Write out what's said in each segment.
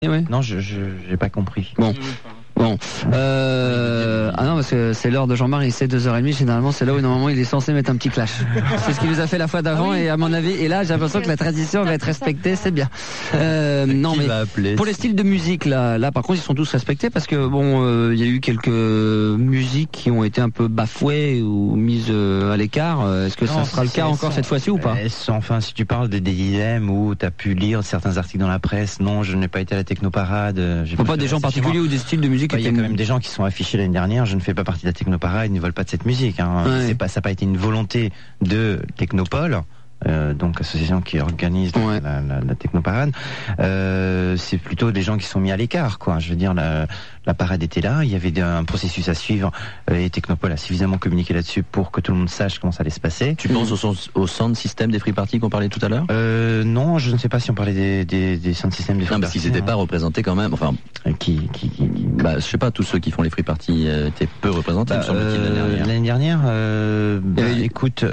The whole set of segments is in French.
Ouais. Non, j'ai pas compris. Bon. Ah non, parce que c'est l'heure de Jean-Marie, c'est 2h30, généralement c'est là où normalement il est censé mettre un petit clash. C'est ce qu'il nous a fait la fois d'avant, et à mon avis, et là j'ai l'impression que la tradition va être respectée, c'est bien. Non mais pour les styles de musique là par contre ils sont tous respectés, parce que bon, il y a eu quelques musiques qui ont été un peu bafouées ou mises à l'écart. Est-ce que ça sera le cas encore cette fois-ci ou pas? Enfin, si tu parles des dilemmes où tu as pu lire certains articles dans la presse, non, je n'ai pas été à la technoparade. Faut pas des gens particuliers ou des styles de musique. Il y a quand même des gens qui sont affichés l'année dernière. Je ne fais pas partie de la technoparade, ils ne veulent pas de cette musique. Hein. Ouais. Ça n'a pas été une volonté de Technopole. Donc association qui organise la technoparade, c'est plutôt des gens qui sont mis à l'écart, quoi. Je veux dire, la parade était là, il y avait un processus à suivre, et Technopole a suffisamment communiqué là-dessus pour que tout le monde sache comment ça allait se passer. Tu penses au sound system des free parties qu'on parlait tout à l'heure? Non, je ne sais pas si on parlait des sound systems des free parties. Non, parce qu'ils n'étaient pas représentés quand même. Enfin, bah, je sais pas, tous ceux qui font les free parties étaient peu représentés, me semble-t-il, l'année dernière. Écoute,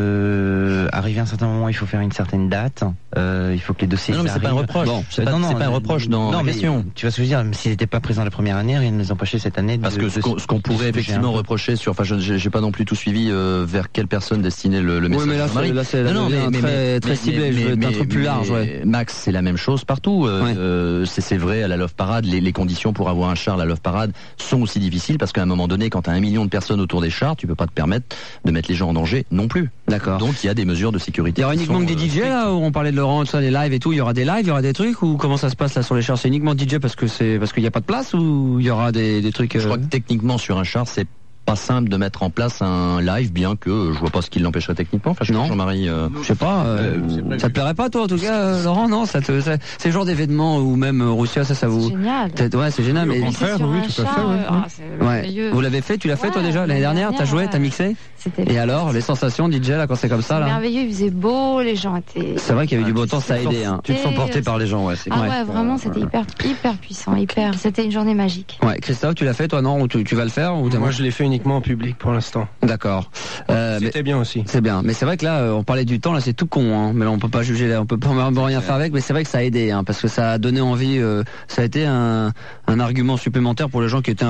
arrivé à un certain moment, il faut faire une certaine date. Il faut que les dossiers. Non, mais c'est pas un reproche. Bon, c'est pas un reproche dans la question. Tu vois ce que je veux dire? S'ils n'étaient pas présents la première année, ils nous empêchaient cette année. Parce que ce qu'on pourrait effectivement reprocher sur, enfin, j'ai pas non plus tout suivi vers quelle personne destinait le message. Oui, mais là, c'est très ciblé. Je veux être un truc plus large. Max, c'est la même chose partout. C'est vrai à la Love Parade. Les conditions pour avoir un char à la Love Parade sont aussi difficiles, parce qu'à un moment donné, quand tu as 1 million de personnes autour des chars, tu peux pas te permettre de mettre les gens en danger non plus. D'accord. Donc il y a des mesures de sécurité. Il y aura uniquement que des DJ là, où on parlait de Laurent, tout ça, les lives et tout. Il y aura des lives, il y aura des trucs, ou comment ça se passe là sur les chars? C'est uniquement DJ parce qu'il n'y a pas de place, ou il y aura des trucs? Je crois que techniquement sur un char, c'est pas simple de mettre en place un live, bien que je vois pas ce qui l'empêcherait techniquement. Enfin, je sais pas, Jean-Marie. Je sais pas. Ça te plairait pas, toi, en tout cas, Laurent? Non, c'est le genre d'événement où même Roussia, ça vous. C'est génial. Ouais, c'est génial. Au contraire, oui, tout à fait. Ouais. Vous l'avez fait? Tu l'as fait toi déjà l'année dernière? T'as joué, t'as mixé? Et alors, les sensations DJ là quand c'est comme ça là? Merveilleux, il faisait beau, les gens étaient. C'est vrai qu'il y avait du beau temps, ça a aidé. Tu te sens porté par les gens, ouais. Ouais, vraiment, c'était hyper puissant, C'était une journée magique. Ouais, Christophe, tu l'as fait toi, non? Ou tu vas le faire? Moi, je l'ai fait uniquement en public pour l'instant. D'accord. C'était bien aussi. C'est bien, mais c'est vrai que là, on parlait du temps, là, c'est tout con, hein. Mais là, on peut pas juger, là, on peut pas rien faire avec. Mais c'est vrai que ça a aidé, hein, parce que ça a donné envie. Ça a été un argument supplémentaire pour les gens qui étaient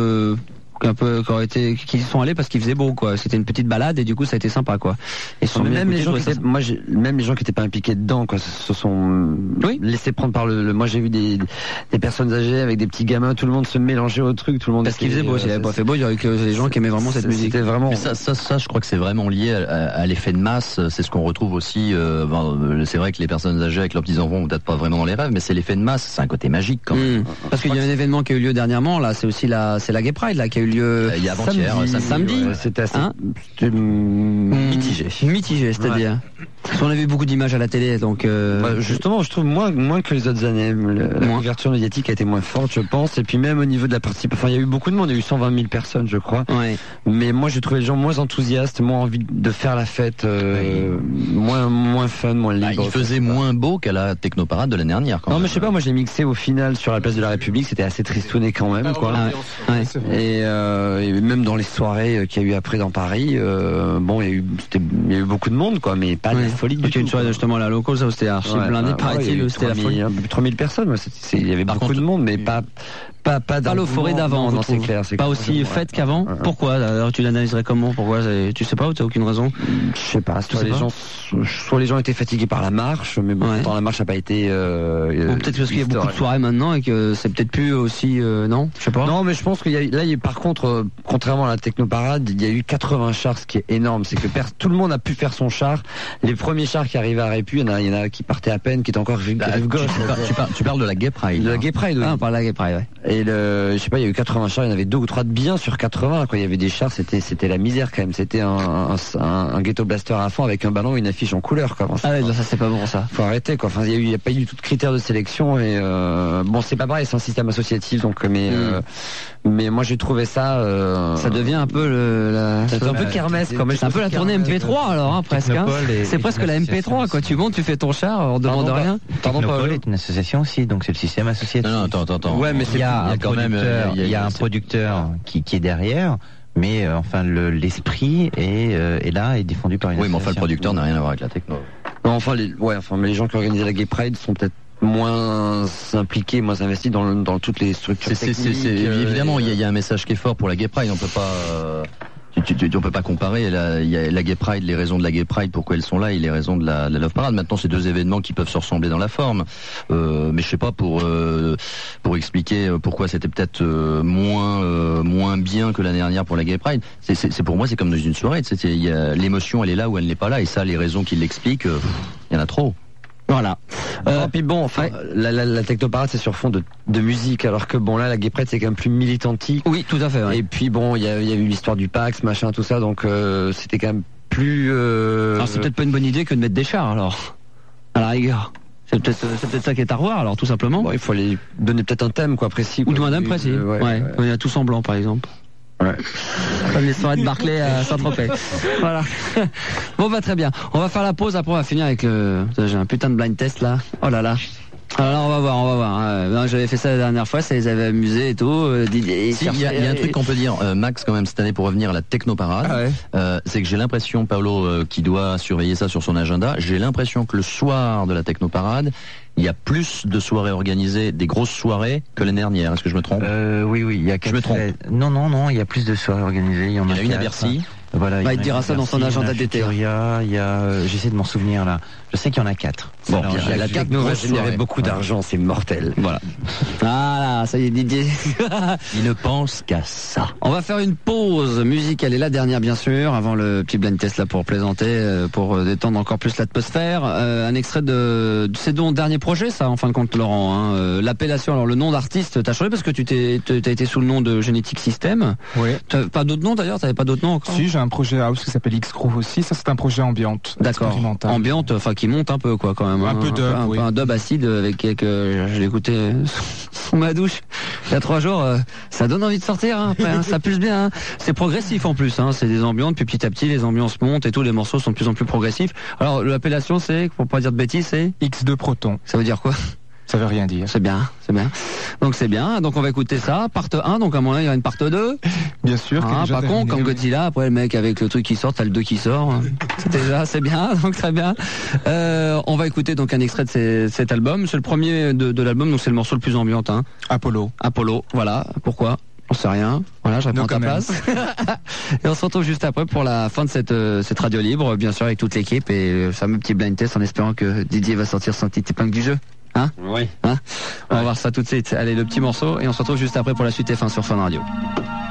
qui sont allés parce qu'il faisait beau, quoi. C'était une petite balade et du coup ça a été sympa, quoi. Et même les gens qui étaient pas impliqués dedans, quoi, se sont laissés prendre par moi j'ai vu des personnes âgées avec des petits gamins, tout le monde se mélangeait au truc, tout le monde. Parce qu'il faisait beau, s'il avait pas fait beau, il y aurait que des gens qui aimaient vraiment cette musique. C'était vraiment. Mais ça, je crois que c'est vraiment lié à l'effet de masse. C'est ce qu'on retrouve aussi. C'est vrai que les personnes âgées avec leurs petits enfants vont peut-être pas vraiment dans les rêves, mais c'est l'effet de masse. C'est un côté magique quand même. Parce qu'il y a un événement qui a eu lieu dernièrement. Là, c'est aussi la Gay Pride là qui a eu lieu. Il y a avant-hier, samedi. C'était assez mitigé, c'est-à-dire. Parce qu'on a vu beaucoup d'images à la télé, donc. Justement, je trouve moins que les autres années. L'ouverture médiatique a été moins forte, je pense. Et puis même au niveau de la participation, il y a eu beaucoup de monde. Il y a eu 120 000 personnes, je crois. Ouais. Mais moi, j'ai trouvé les gens moins enthousiastes, moins envie de faire la fête, moins fun, moins libre. Il faisait moins beau qu'à la technoparade de l'année dernière. Non, mais je sais pas. Moi, j'ai mixé au final sur la place de la République. C'était assez tristouné quand même, quoi. Et même dans les soirées qu'il y a eu après dans Paris, bon, il y a eu beaucoup de monde, quoi, mais pas de folie du tout. Une soirée justement là, local, ça c'était archi blindé, paraît-il, c'était la folie. 3000 personnes, il y avait beaucoup de monde, mais pas l'euphorie d'avant, non, c'est clair. Pas aussi fête qu'avant. Pourquoi? Alors tu l'analyserais comment? Pourquoi? Tu sais pas, ou t'as aucune raison? Je sais pas. Soit les gens étaient fatigués par la marche, mais bon, la marche n'a pas été. Peut-être parce qu'il y a beaucoup de soirées maintenant et que c'est peut-être plus aussi. Non, je sais pas. Non, mais je pense qu'il y a par contre, contrairement à la technoparade, il y a eu 80 chars, ce qui est énorme. C'est que tout le monde a pu faire son char. Les premiers chars qui arrivaient à Répu, il y en a qui partaient à peine, qui étaient encore rive gauche. Tu parles de la Gay Pride. De la Gay Pride, oui. Ah, on parle de la Gay Pride, ouais. Et je sais pas, il y a eu 80 chars, il y en avait 2 ou 3 de bien sur 80, quoi. Il y avait des chars, c'était la misère quand même. C'était un ghetto blaster à fond avec un ballon et une affiche en couleur, quoi. Ah ouais, ça c'est pas bon, ça. Faut arrêter, quoi. Enfin, il y a pas eu du tout de critères de sélection et bon, c'est pas pareil, c'est un système associatif, donc mais moi j'ai trouvé ça. Ça devient un peu c'est un peu kermesse, quand même. C'est un peu la tournée MP3 alors, hein, presque. Hein. C'est presque la MP3, quoi. Tu montes, tu fais ton char, on demande rien. Technopole est une association aussi, donc c'est le système associatif. Non, attends. Ouais, mais il y a un producteur qui est derrière. Mais enfin, l'esprit est là et défendu par une association. Oui, mais enfin, le producteur n'a rien à voir avec la techno. Non, mais les gens qui organisaient la Gay Pride sont peut-être moins impliqué, moins investi dans toutes les structures techniques. Évidemment, il y a un message qui est fort pour la Gay Pride. On peut pas. On peut pas comparer il y a la Gay Pride, les raisons de la Gay Pride, pourquoi elles sont là, et les raisons de la Love Parade. Maintenant, c'est deux événements qui peuvent se ressembler dans la forme, mais je sais pas pour expliquer pourquoi c'était peut-être moins bien que l'année dernière pour la Gay Pride. C'est pour moi, c'est comme dans une soirée. L'émotion, elle est là ou elle n'est pas là, et ça, les raisons qui l'expliquent, il y en a trop. Voilà. Puis bon, enfin, la technoparade c'est sur fond de musique, alors que bon là la Gay Pride c'est quand même plus militantique. Oui, tout à fait. Ouais. Et puis bon, il y a eu l'histoire du Pax, machin, tout ça, donc c'était quand même plus. Alors c'est peut-être pas une bonne idée que de mettre des chars, alors. À la rigueur. C'est peut-être ça qui est à revoir, alors tout simplement. Bon, il faut aller donner peut-être un thème quoi précis. Ou demander un thème précis. Ouais. On a tous en blanc par exemple. Ouais. Comme les soirées de Barclay à Saint-Tropez. Voilà. Bon bah très bien. On va faire la pause, après on va finir avec j'ai un putain de blind test là. Oh là là. Alors on va voir. J'avais fait ça la dernière fois, ça les avait amusés et tout. Il y a un truc qu'on peut dire, Max, quand même cette année pour revenir à la technoparade, c'est que j'ai l'impression, Paolo, qui doit surveiller ça sur son agenda, j'ai l'impression que le soir de la technoparade, il y a plus de soirées organisées, des grosses soirées, que l'année dernière. Est-ce que je me trompe? Oui, il y a 4. Je me trompe. Non, il y a plus de soirées organisées. Il y en a une à Bercy. Voilà, il dira ça dans son agenda d'été. Il y a, j'essaie de m'en souvenir là. Je sais qu'il y en a 4. Bon, la techno va générer beaucoup d'argent, c'est mortel. Voilà. Voilà, ça y est, Didier. Il ne pense qu'à ça. On va faire une pause musicale, et la dernière bien sûr, avant le petit blind test là pour plaisanter, pour détendre encore plus l'atmosphère. Un extrait de c'est ton dernier projet, ça, en fin de compte, Laurent. L'appellation, alors le nom d'artiste, t'as changé parce que t'as été sous le nom de Genetic System. Oui. T'as pas d'autres noms d'ailleurs? T'avais pas d'autres noms encore? Si, j'ai un projet house qui s'appelle X-Groove aussi. Ça, c'est un projet ambiante. D'accord. Ambiante, enfin qui monte un peu quoi quand même. Un peu dub, oui. Un dub acide avec quelques. Je l'ai écouté sous ma douche il y a 3 jours. Ça donne envie de sortir. Après, ça pulse bien. C'est progressif en plus. C'est des ambiantes. Puis petit à petit, les ambiances montent et tout. Les morceaux sont de plus en plus progressifs. Alors l'appellation, c'est, pour pas dire de bêtises, c'est X2 Proton. Ça veut dire quoi? Ça veut rien dire. C'est bien. Donc c'est bien. Donc on va écouter ça. Part 1. Donc à mon avis, il y aura une part 2. Bien sûr. Pas con, comme Godzilla. Après le mec avec le truc qui sort, t'as le 2 qui sort. C'est bien. Donc très bien. On va écouter donc un extrait de cet album. C'est le premier de l'album. Donc c'est le morceau le plus ambiant. Apollo. Voilà. Pourquoi? On sait rien. Voilà, je réponds à ta place. Et on se retrouve juste après pour la fin de cette radio libre, bien sûr avec toute l'équipe, et le fameux petit blind test en espérant que Didier va sortir son petit épingle du jeu. Oui. On va voir ça tout de suite. Allez, le petit morceau, et on se retrouve juste après pour la suite F1 sur Fun Radio.